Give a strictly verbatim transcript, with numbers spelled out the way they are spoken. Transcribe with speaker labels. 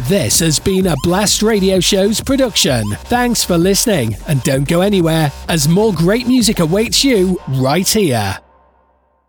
Speaker 1: This has been a Blast Radio Show's production. Thanks for listening, and don't go anywhere, as more great music awaits you right here.